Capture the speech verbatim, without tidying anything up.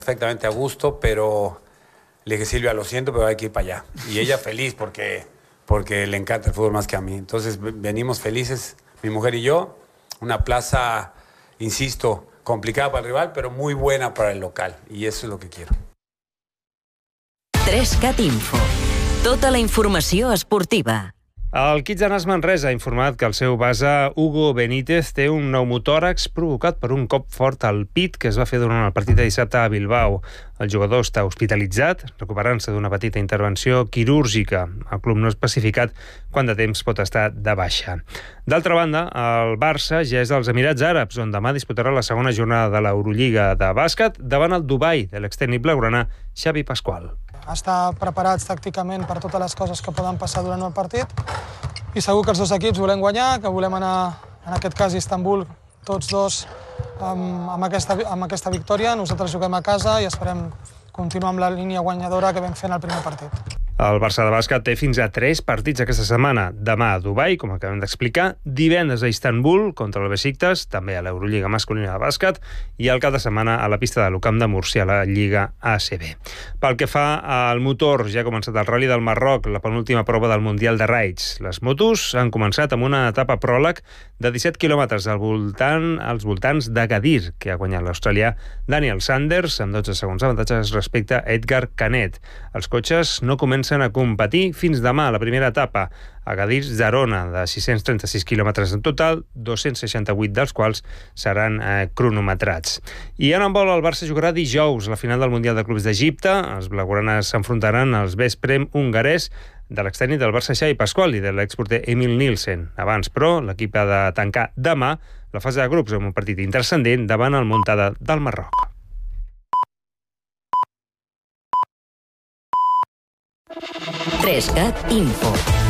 perfectamente a gusto, pero le dije, Silvia, lo siento, pero hay que ir para allá. Y ella feliz porque, porque le encanta el fútbol más que a mí. Entonces venimos felices, mi mujer y yo, una plaza, insisto, complicada para el rival, pero muy buena para el local. Y eso es lo que quiero. tres cat Info. Tota la informació esportiva. El Kitzanas Manresa ha informat que el seu base Hugo Benítez té un pneumotòrax provocat per un cop fort al pit que es va fer durant el partit de dissabte a Bilbao. El jugador està hospitalitzat, recuperant-se d'una petita intervenció quirúrgica. El club no ha especificat quant de temps pot estar de baixa. D'altra banda, el Barça ja és als Emirats Àrabs, on demà disputarà la segona jornada de l'Eurolliga de bàsquet davant el Dubai de l'extècnic blaugrana Xavi Pasqual. Estar preparats tàcticament per totes les coses que poden passar durant el partit i segur que els dos equips volem guanyar, que volem anar, en aquest cas, a Istanbul, tots dos amb, amb, aquesta, amb aquesta victòria. Nosaltres juguem a casa i esperem continuar amb la línia guanyadora que vam fer en el primer partit. El Barça de bàsquet té fins a tres partits aquesta setmana. Demà a Dubai, com acabem d'explicar, divendres a Istanbul contra el Besiktas, també a l'Eurolliga masculina de bàsquet, i el cap de setmana a la pista de l'U C A M de Múrcia, a la Lliga A C B. Pel que fa al motor, ja ha començat el Rally del Marroc, la penúltima prova del Mundial de Raids. Les motos han començat amb una etapa pròleg de disset quilòmetres al voltant, als voltants d'Agadir, que ha guanyat l'australià Daniel Sanders, amb dotze segons d'avantatges respecte a Edgar Canet. Els cotxes no comencen a competir fins demà a la primera etapa. Agadir-Zarona, de sis-cents trenta-sis quilòmetres en total, dos-cents seixanta-vuit dels quals seran eh, cronometrats. I en handbol, el Barça jugarà dijous la final del Mundial de Clubs d'Egipte. Els blaugranes s'enfrontaran als Veszprém hongarès de l'extècnic del Barça Xavi Pasqual i de l'exporter Emil Nielsen. Abans, però, l'equip ha de tancar demà la fase de grups amb un partit intrascendent davant el Montcada del Marroc. tres cat Info.